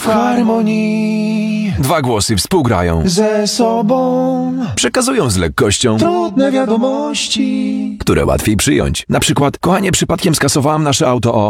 w harmonii. Dwa głosy współgrają, Ze sobą przekazują z lekkością, trudne wiadomości. które łatwiej przyjąć. Na przykład, kochanie, przypadkiem skasowałam nasze auto o...